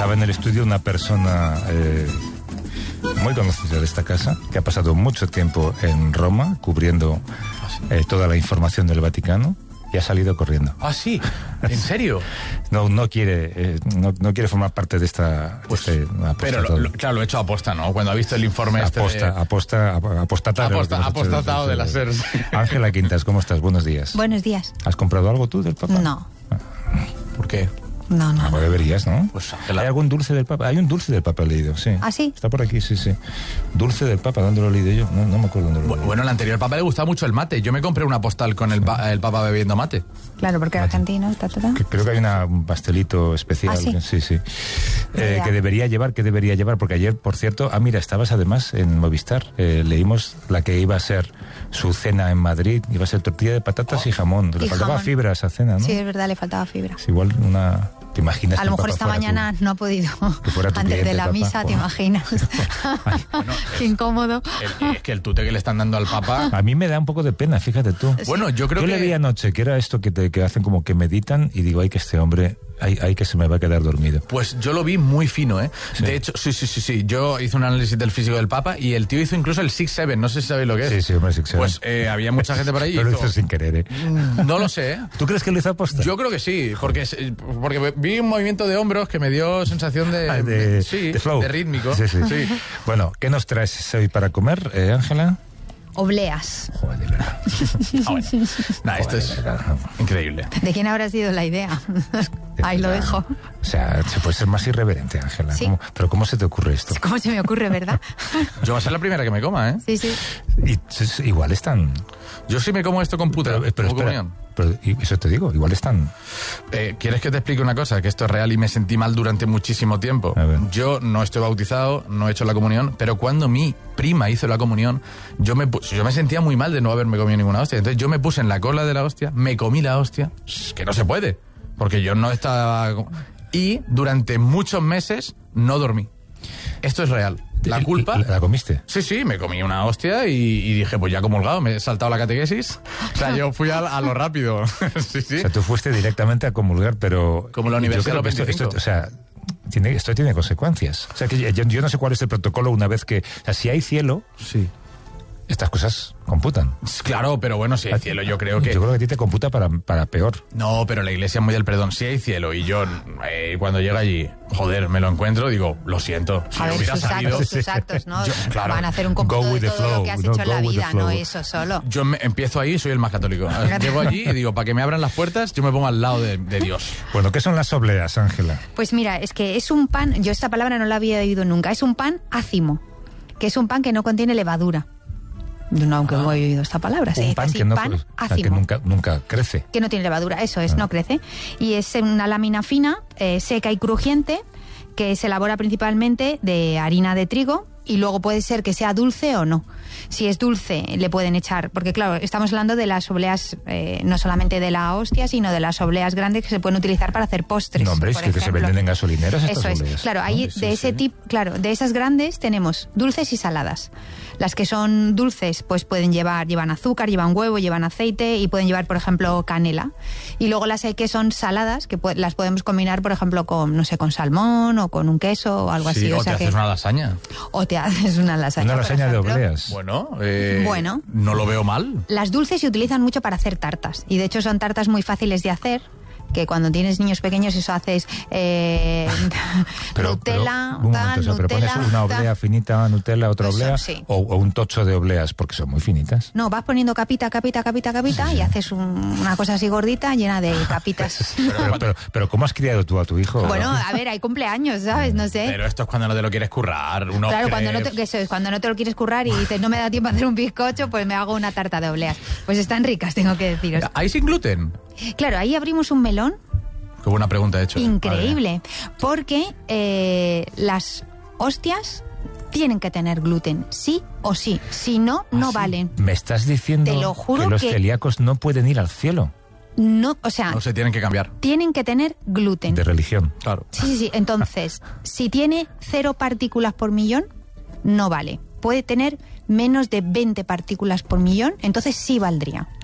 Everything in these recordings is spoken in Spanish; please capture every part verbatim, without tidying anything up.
Estaba en el estudio una persona eh, muy conocida de esta casa, que ha pasado mucho tiempo en Roma cubriendo eh, toda la información del Vaticano. Y ha salido corriendo. ¿Ah, sí? ¿En serio? No, no quiere, eh, no, no quiere formar parte de esta. Pues, de este, pero lo, lo, claro, lo he hecho a aposta, ¿no? Cuando ha visto el informe aposta, este. De... Aposta, apostatado. Aposta, apostatado de, de, de las seres. Ángela Quintas, ¿cómo estás? Buenos días. Buenos días. ¿Has comprado algo tú del Papa? No. ¿Por qué? No, no. Algo deberías, ¿no? Pues Ángela. ¿Hay algún dulce del Papa? Hay un dulce del Papa leído, sí. ¿Ah, sí? Está por aquí, sí, sí. Dulce del Papa, ¿dónde lo he leído yo? No, no me acuerdo dónde lo he leído. Bueno, al anterior Papa le gustaba mucho el mate. Yo me compré una postal con el, pa el Papa bebiendo mate. Claro, porque es argentino, ta, ta, ta. Creo que hay una, un pastelito especial. ¿Ah, sí? Sí, sí. Eh, que debería llevar, que debería llevar, porque ayer, por cierto, ah, mira, estabas además en Movistar. Eh, leímos la que iba a ser su cena en Madrid. Iba a ser tortilla de patatas oh. y jamón. Le y faltaba jamón. fibra a esa cena, ¿no? Sí, es verdad, le faltaba fibra. Es igual una... ¿Te imaginas? A lo mejor esta mañana tu, no ha podido. Antes de la Papa, misa, oh. ¿te imaginas? Ay, bueno, qué incómodo. El, es que el tute que le están dando al Papa... A mí me da un poco de pena, fíjate tú. Sí. Bueno, yo creo yo que... Yo le vi anoche, que era esto que, te, que hacen como que meditan, y digo, ay, que este hombre... Hay, hay que se me va a quedar dormido. Pues yo lo vi muy fino, ¿eh? Sí. De hecho, sí, sí, sí, sí. Yo hice un análisis del físico del Papa y el tío hizo incluso el six seven. No sé si sabéis lo que es. Sí, sí, hombre, six seven. Pues eh, había mucha gente por ahí. Pero lo hizo sin querer, ¿eh? No lo sé, ¿eh? ¿Tú crees que lo hizo a posta? Yo creo que sí, porque, porque vi un movimiento de hombros que me dio sensación de... Ah, de, sí, de flow. De rítmico. Sí, sí. Sí. Bueno, ¿qué nos traes hoy para comer, eh, Ángela? Obleas. Joder, de verdad. Ah, bueno. Nah, esto es increíble. ¿De quién habrá sido la idea? Ahí lo dejo. O sea, se puede ser más irreverente, Ángela. ¿Sí? ¿Pero cómo se te ocurre esto? ¿Cómo se me ocurre, verdad? Yo va a ser la primera que me coma, ¿eh? Sí, sí. Y, es, igual están... Yo sí me como esto con puta. Pero, pero, espera, pero eso te digo, igual están... Eh, ¿Quieres que te explique una cosa? Que esto es real y me sentí mal durante muchísimo tiempo. Yo no estoy bautizado, no he hecho la comunión, pero cuando mi prima hizo la comunión, yo me, yo me sentía muy mal de no haberme comido ninguna hostia. Entonces yo me puse en la cola de la hostia, me comí la hostia, que no se puede, porque yo no estaba... Y durante muchos meses no dormí. Esto es real. La culpa... ¿La comiste? Sí, sí, me comí una hostia y, y dije, pues ya comulgado, me he saltado la catequesis. O sea, yo fui a, a lo rápido. Sí, sí. O sea, tú fuiste directamente a comulgar, pero... Como la Universidad de los esto, veinticinco. Esto, o sea, tiene, esto tiene consecuencias. O sea, que yo, yo no sé cuál es el protocolo una vez que... O sea, si hay cielo... Sí. Estas cosas computan. Claro, pero bueno, si hay cielo, yo creo que... Yo creo que a ti te computa para, para peor. No, pero la iglesia es muy del perdón. Si hay cielo y yo, eh, cuando llega allí, joder, me lo encuentro, digo, lo siento. Si a ver, hubiera sus sabido... actos, sus actos, ¿no? Yo, claro, van a hacer un cómputo de todo flow, lo que has no, hecho en la vida, no flow. eso solo. Yo me, empiezo ahí y soy el más católico. Llego allí y digo, para que me abran las puertas, yo me pongo al lado de, de Dios. Bueno, ¿qué son las obleas, Ángela? Pues mira, es que es un pan, yo esta palabra no la había oído nunca, es un pan ácimo, que es un pan que no contiene levadura. No, aunque no he oído esta palabra. Un sí, pan, así, que, no, pan o sea, ácimo, que nunca, nunca crece. que no tiene levadura, eso es, Ah. no crece. Y es una lámina fina, eh, seca y crujiente, que se elabora principalmente de harina de trigo y luego puede ser que sea dulce o no. Si es dulce, le pueden echar, porque claro, estamos hablando de las obleas, eh, no solamente de la hostia, sino de las obleas grandes que se pueden utilizar para hacer postres. No, hombre, es que, que se venden en gasolineras estas Eso es, obleas. claro, ahí Sí, de sí, ese sí. tipo, claro, de esas grandes tenemos dulces y saladas. Las que son dulces, pues pueden llevar, llevan azúcar, llevan huevo, llevan aceite y pueden llevar, por ejemplo, canela. Y luego las que son saladas, que pu- las podemos combinar, por ejemplo, con, no sé, con salmón o con un queso o algo Sí, así. o, O te sea haces que, una lasaña. o te haces una lasaña. Una por lasaña de ejemplo. obleas. Bueno, eh, Bueno. no lo veo mal. Las dulces se utilizan mucho para hacer tartas y de hecho son tartas muy fáciles de hacer, que cuando tienes niños pequeños eso haces eh, Pero, Nutella, pero, un tal, momento, o sea, pero Nutella, pones una oblea tal. finita, Nutella, otra Eso, oblea, sí. o, o un tocho de obleas, porque son muy finitas. No, vas poniendo capita, capita, capita, capita Sí, sí. y haces un- una cosa así gordita llena de capitas. Pero, pero, pero ¿cómo has criado tú a tu hijo? Bueno, a ver, hay cumpleaños, ¿sabes? No sé. Pero esto es cuando no te lo quieres currar. Unos Claro, cuando no, te, crepes. que eso es, cuando no te lo quieres currar y dices, no me da tiempo a hacer un bizcocho, pues me hago una tarta de obleas. Pues están ricas, tengo que deciros. ¿Hay sin gluten? Claro, ahí abrimos un melón Qué buena pregunta he hecho. increíble, porque eh, las hostias tienen que tener gluten, sí o sí. Si no, no sí? valen. ¿Me estás diciendo Te lo juro que los que- celíacos no pueden ir al cielo? No, o sea, No se tienen que cambiar. tienen que tener gluten. De religión. Claro. Sí, sí, sí. Entonces, si tiene cero partículas por millón, no vale. Puede tener menos de veinte partículas por millón, entonces sí valdría.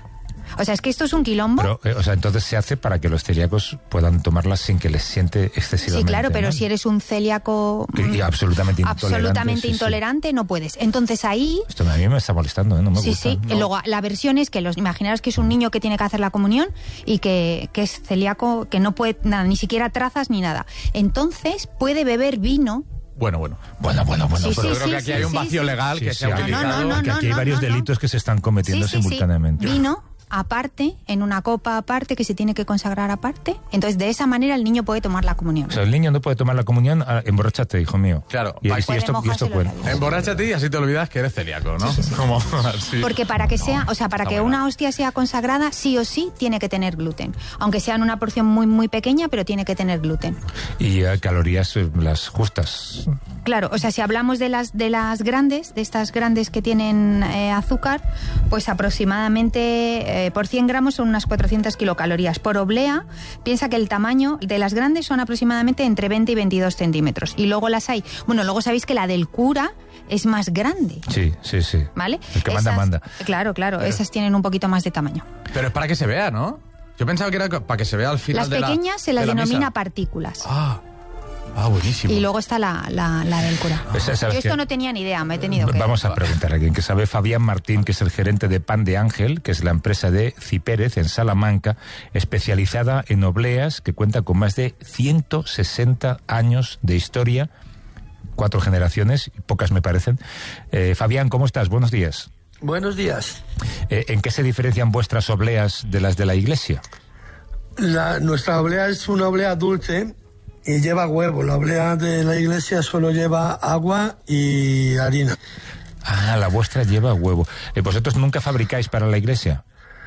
O sea, es que esto es un quilombo. Pero, eh, o sea, entonces se hace para que los celíacos puedan tomarlas sin que les siente excesivamente. Sí, claro, pero ¿no? si eres un celíaco que, y absolutamente intolerante, absolutamente sí, intolerante sí. no puedes. Entonces ahí... Esto a mí me está molestando, ¿eh? No me sí, gusta. sí, ¿no? y luego la versión es que los imaginaros que es un niño que tiene que hacer la comunión y que, que es celíaco, que no puede nada, ni siquiera trazas ni nada. Entonces puede beber vino. Bueno, bueno. Bueno, bueno, bueno. Sí, pero Yo sí, creo que sí, aquí hay un sí, vacío sí. legal Sí, que sí, se ha hay- utilizado. No, no, no, que aquí hay no, varios no. delitos que se están cometiendo Sí, sí, sí. simultáneamente. Vino aparte, en una copa aparte, que se tiene que consagrar aparte. Entonces, de esa manera el niño puede tomar la comunión. O sea, el niño no puede tomar la comunión, ah, emborráchate, hijo mío. Claro. Y, y, Puede esto, y esto mojarse los cuenta. labios. Emborráchate y así te olvidas que eres celíaco, ¿no? Como así. Porque para que sea, o sea, para está que muy una mal. hostia sea consagrada, sí o sí tiene que tener gluten. Aunque sea en una porción muy, muy pequeña, pero tiene que tener gluten. Y eh, calorías eh, las justas. Claro, o sea, si hablamos de las de las grandes, de estas grandes que tienen eh, azúcar, pues aproximadamente eh, por cien gramos son unas cuatrocientas kilocalorías. Por oblea, piensa que el tamaño de las grandes son aproximadamente entre veinte y veintidós centímetros. Y luego las hay, bueno, luego sabéis que la del cura es más grande. Sí, sí, sí. ¿Vale? El que manda, Esas- manda. Claro, claro, esas tienen un poquito más de tamaño. Pero es para que se vea, ¿no? Yo pensaba que era para que se vea al final Las de la pequeñas se las de la denomina misa. partículas. Ah, ah, buenísimo. Y luego está la, la, la del cura. Pues, ¿sabes Yo esto qué? no tenía ni idea, me he tenido que... Vamos a preguntar a alguien que sabe. Fabián Martín, que es el gerente de Pan de Ángel, que es la empresa de Cipérez en Salamanca, especializada en obleas, que cuenta con más de ciento sesenta años de historia, cuatro generaciones, pocas me parecen. Eh, Fabián, ¿cómo estás? Buenos días. Buenos días. Eh, ¿En qué se diferencian vuestras obleas de las de la iglesia? La, nuestra oblea es una oblea dulce y lleva huevo. La oblea de la iglesia solo lleva agua y harina. Ah, la vuestra lleva huevo. Eh, ¿Vosotros nunca fabricáis para la iglesia?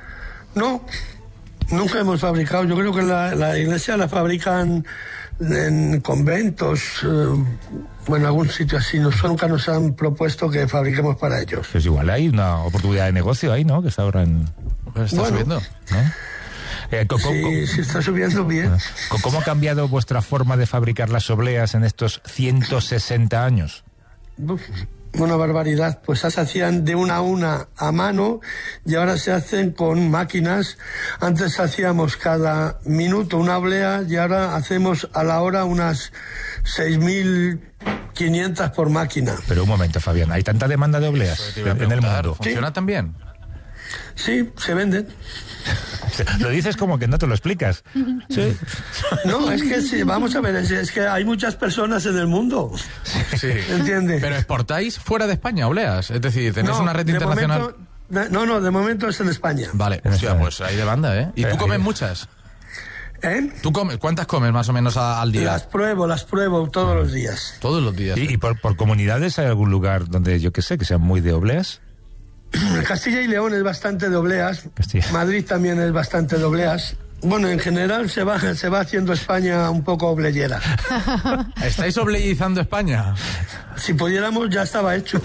No, nunca hemos fabricado. Yo creo que la, la iglesia la fabrican en conventos, eh, bueno, en algún sitio así. Nos, nunca nos han propuesto que fabriquemos para ellos. Pues igual hay una oportunidad de negocio ahí, ¿no? Que está ahora en... Pues está Bueno. subiendo. ¿no? Eh, co- co- Sí, sí está subiendo bien. co- ¿Cómo ha cambiado vuestra forma de fabricar las obleas en estos ciento sesenta años? Uf, una barbaridad. Pues se hacían de una a una a mano y ahora se hacen con máquinas. Antes hacíamos cada minuto una oblea y ahora hacemos a la hora unas seis mil quinientas por máquina. Pero un momento, Fabián, ¿hay tanta demanda de obleas Te iba a en el preguntar, mundo? ¿funciona tan bien? Sí, se venden. Lo dices como que no te lo explicas. Sí. No, es que sí, vamos a ver, es, es que hay muchas personas en el mundo. Sí. ¿Entiendes? Pero exportáis fuera de España, obleas. Es decir, tenéis No, una red de internacional. momento- de- no, no, de momento es en España. Vale, En hostia, España. pues hay demanda, ¿eh? ¿Y Eh, tú comes ahí- muchas? ¿Eh? ¿Tú comes, cuántas comes más o menos a- al día? Las pruebo, las pruebo todos los días. Todos los días. ¿Y, y por, por comunidades hay algún lugar donde, yo qué sé, que sean muy de obleas? Castilla y León es bastante de obleas. Castilla. Madrid también es bastante de obleas. Bueno, en general se va, se va haciendo España un poco obleyera. ¿Estáis obleizando España? Si pudiéramos, ya estaba hecho.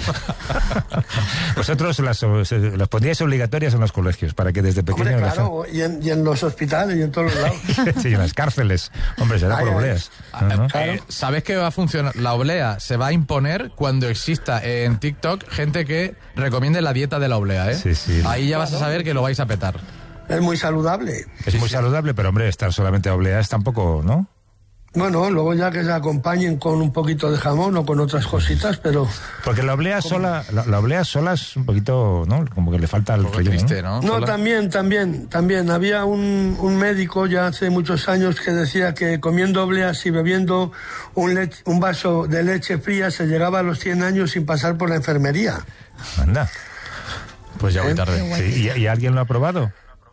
Vosotros las, se- las pondríais obligatorias en los colegios para que desde Hombre, pequeños las- claro, y en, y en los hospitales y en todos los lados. sí, en las cárceles. Hombre, será Ay, por ay. obleas. ¿no, no? Eh, ¿Sabes que va a funcionar? La oblea se va a imponer cuando exista en TikTok gente que recomiende la dieta de la oblea, ¿eh? Sí, sí. Ahí ya vas a saber que lo vais a petar. Es muy saludable. Es muy saludable, pero hombre, estar solamente a obleas tampoco, ¿no? Bueno, luego ya que se acompañen con un poquito de jamón o con otras cositas, pero... Porque la oblea sola, la, la oblea sola es un poquito, ¿no? Como que le falta el Un poco relleno, triste, ¿no? ¿no? No, Sola- también, también, también. Había un, un médico ya hace muchos años que decía que comiendo obleas y bebiendo un, lech- un vaso de leche fría se llegaba a los cien años sin pasar por la enfermería. Anda. Pues ya voy ¿Eh? tarde. Sí, ¿y, y alguien lo ha probado?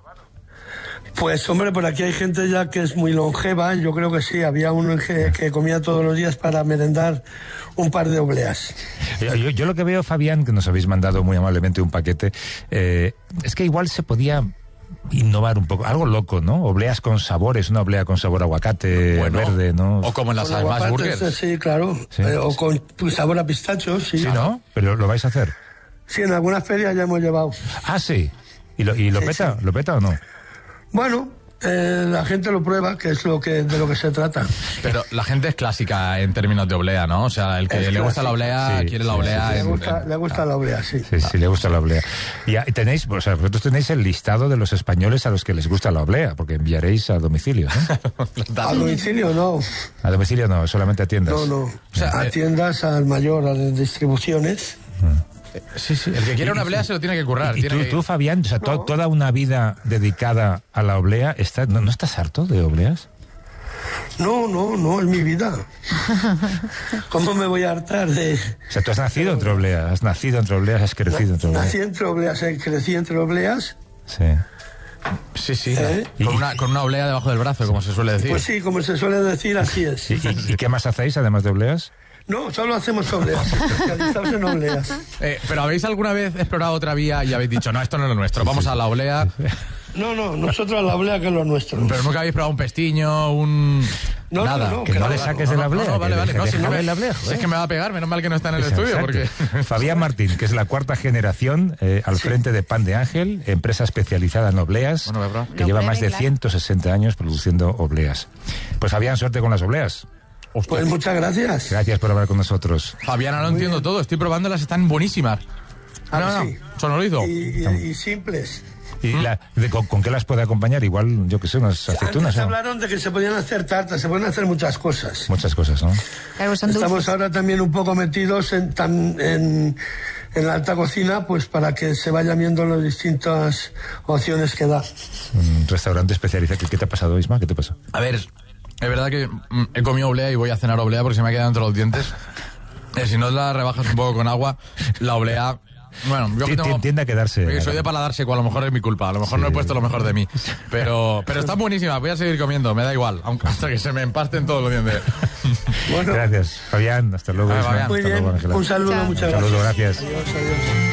Pues hombre, por aquí hay gente ya que es muy longeva. Yo creo que sí, había uno que, que comía todos los días para merendar un par de obleas. Yo, yo- yo lo que veo, Fabián, que nos habéis mandado muy amablemente un paquete, eh, es que igual se podía innovar un poco, algo loco, ¿no? Obleas con sabores, una oblea con sabor a aguacate, Bueno, verde, ¿no? O como en las Con Smash aguacates, Burgers. sí, claro. Sí. Eh, o con pues, sabor a pistacho, sí. Sí, ¿no? Pero lo vais a hacer. Sí, en algunas ferias ya hemos llevado. Ah, sí. ¿Y lo, y lo Sí, peta? sí. ¿Lo peta o no? Bueno, eh, la gente lo prueba, que es lo que de lo que se trata. Pero la gente es clásica en términos de oblea, ¿no? O sea, el que Es le gusta clásico. la oblea, Sí, quiere sí, la oblea. sí, Le en- gusta, en- le gusta la oblea, sí. Sí, sí, le gusta la oblea. Y ah, y tenéis, o sea, vosotros tenéis el listado de los españoles a los que les gusta la oblea, porque enviaréis a domicilio, ¿no? A domicilio no, A domicilio no, solamente a tiendas. no, no. O sea, a eh, tiendas, al mayor, a las distribuciones. Sí, sí. El que quiere una oblea se lo tiene que currar. Y tiene tú, que- tú, Fabián, o sea, to- No. toda una vida dedicada a la oblea, está, ¿no, ¿no estás harto de obleas? No, no, no, es mi vida. ¿Cómo me voy a hartar de...? O sea, tú has nacido entre obleas, has nacido entre obleas, has crecido entre obleas. Nací entre obleas, eh, crecí entre obleas. Sí. Sí, sí. ¿Eh? Con, una, con una oblea debajo del brazo, como se suele decir. Pues sí, como se suele decir, así es. ¿Y, y- y qué más hacéis además de obleas? No, solo hacemos obleas, especializados en obleas. Eh, pero ¿habéis alguna vez explorado otra vía y habéis dicho, no, esto no es lo nuestro, vamos a la oblea? No, no, nosotros a la oblea que es lo nuestro. Pero nunca habéis probado un pestiño, un... No, no, nada. no, Que no claro, le saques de la No, oblea. no, vale, que vale. deja- No, si no déjale me, la oblea, si joder. es que me va a pegar, menos mal que no está en el Exacto. estudio, porque... Fabián Martín, que es la cuarta generación eh, al frente de Pan de Ángel, empresa especializada en obleas, Bueno, voy a probar. que Lo lleva pruebe, más de claro. ciento sesenta años produciendo obleas. Pues Fabián, suerte con las obleas. Pues muchas gracias. Gracias por hablar con nosotros. Fabiana, no entiendo todo, estoy probándolas, están buenísimas. Ah, no, no, Sí. sonorizo. Y, y- y simples. ¿Y la, de, con, con qué las puede acompañar? Igual, yo que sé, unas aceitunas. Antes ¿no? hablaron de que se podían hacer tartas, se pueden hacer muchas cosas. Muchas cosas, ¿no? Claro, son Estamos dulces. ahora también un poco metidos en, tan- en, en la alta cocina, pues para que se vayan viendo las distintas opciones que da. Un restaurante especializado. ¿Qué, qué te ha pasado, Isma? ¿Qué te pasa? A ver, es verdad que mm, he comido oblea y voy a cenar oblea porque se me ha quedado entre los dientes. Eh, si no la rebajas un poco con agua, la oblea... Bueno, yo que Ti- tengo... Tiende a quedarse. Porque soy de paladar seco, a lo mejor es mi culpa, a lo mejor no he puesto lo mejor de mí. Pero, pero están buenísimas, voy a seguir comiendo, me da igual, aunque hasta que se me empasten todos los dientes. Bueno, Gracias, Fabián. Hasta luego, Ah, Isma. Fabián. Hasta muy luego, bien. Ángela. Un saludo, Chao. muchas Un gracias. saludo, gracias. Adiós, adiós.